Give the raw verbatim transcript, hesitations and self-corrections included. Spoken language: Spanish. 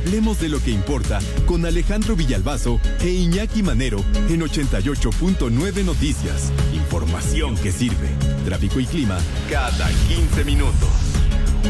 Hablemos de lo que importa con Alejandro Villalbazo e Iñaki Manero en ochenta y ocho punto nueve Noticias. Información que sirve. Tráfico y clima cada quince minutos.